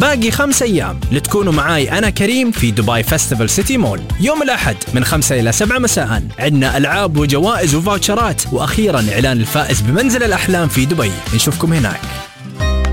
باقي 5 أيام لتكونوا معاي أنا كريم في دبي فيستيفال سيتي مول يوم الأحد من 5 إلى 7 مساء. عندنا ألعاب وجوائز وفاوتشرات، وأخيرا إعلان الفائز بمنزل الأحلام في دبي. نشوفكم هناك.